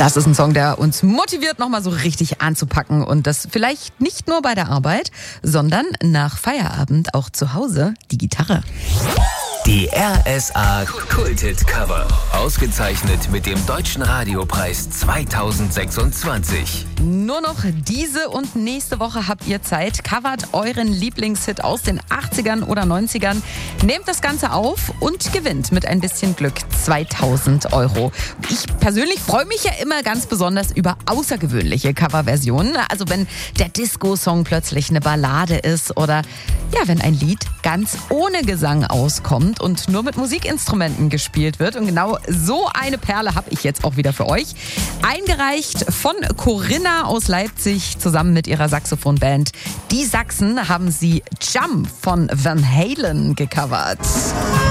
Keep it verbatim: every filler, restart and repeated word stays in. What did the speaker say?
Das ist ein Song, der uns motiviert, nochmal so richtig anzupacken und das vielleicht nicht nur bei der Arbeit, sondern nach Feierabend auch zu Hause die Gitarre. Die R S A Kulthit Cover. Ausgezeichnet mit dem Deutschen Radiopreis zweitausendsechsundzwanzig. Nur noch diese und nächste Woche habt ihr Zeit. Covert euren Lieblingshit aus den achtzigern oder neunzigern. Nehmt das Ganze auf und gewinnt mit ein bisschen Glück zweitausend Euro. Ich persönlich freue mich ja immer ganz besonders über außergewöhnliche Coverversionen. Also wenn der Disco-Song plötzlich eine Ballade ist oder ja, wenn ein Lied ganz ohne Gesang auskommt und nur mit Musikinstrumenten gespielt wird. Und genau so eine Perle habe ich jetzt auch wieder für euch. Eingereicht von Corinna aus Leipzig zusammen mit ihrer Saxophonband. Die Sachsen haben sie Jump von Van Halen gecovert.